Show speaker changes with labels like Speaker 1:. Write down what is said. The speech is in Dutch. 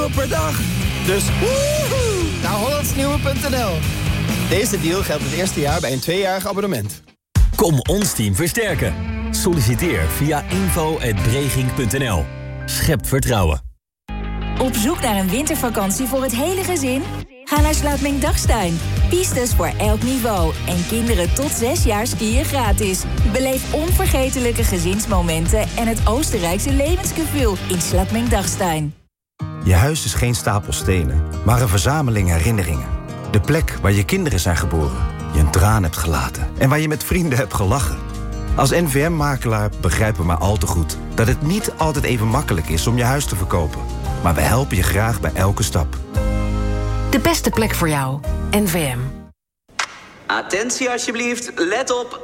Speaker 1: per dag. Dus woehoe, naar hollandsnieuwe.nl. Deze deal geldt het eerste jaar bij een 2-jarig abonnement.
Speaker 2: Kom ons team versterken. Solliciteer via info@bregink.nl. Schept vertrouwen.
Speaker 3: Op zoek naar een wintervakantie voor het hele gezin? Ga naar Slaapming-Dachstein. Pistes voor elk niveau. En kinderen tot 6 jaar skiën gratis. Beleef onvergetelijke gezinsmomenten en het Oostenrijkse levensgevoel in Slaapming-Dachstein.
Speaker 4: Je huis is geen stapel stenen, maar een verzameling herinneringen. De plek waar je kinderen zijn geboren, je een traan hebt gelaten en waar je met vrienden hebt gelachen. Als NVM-makelaar begrijpen we maar al te goed dat het niet altijd even makkelijk is om je huis te verkopen. Maar we helpen je graag bij elke stap.
Speaker 5: De beste plek voor jou. NVM.
Speaker 6: Attentie alsjeblieft, let op.